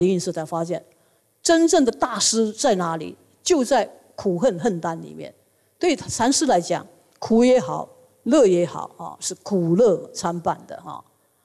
灵隐寺才发现，真正的大师在哪里？就在苦恨恨担里面。对禅师来讲，苦也好，乐也好，是苦乐参半的哈。